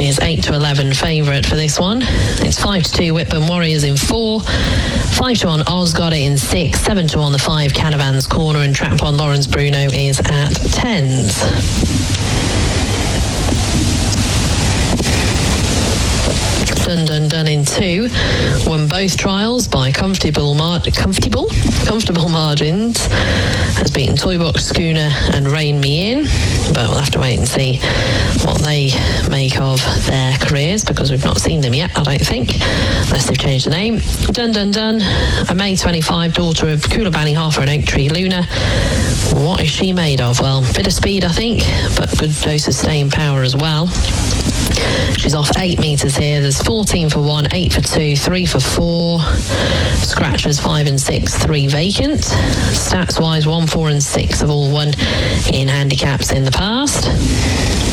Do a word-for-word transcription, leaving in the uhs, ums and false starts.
is eight to eleven favourite for this one. It's five to two Whitburn Warriors in four, five to one Oz got it in six, seven to one the five Canavan's Corner, and track one Lawrence Bruno is at tens. Dun Dun Dun in two, won both trials by comfortable mar- comfortable comfortable margins, has beaten Toy Box Schooner and Rain Me In, but we'll have to wait and see what they make of their careers, because we've not seen them yet, I don't think, unless they've changed the name. Dun Dun Dun, a May twenty-five daughter of Coolabani Halfer and Oak Tree Luna. What is she made of? Well, bit of speed, I think, but good dose of staying power as well. She's off eight metres here. There's fourteen for one, eight for two, three for four. Scratchers five and six, three vacant. Stats wise, one, four and six have all won in handicaps in the past.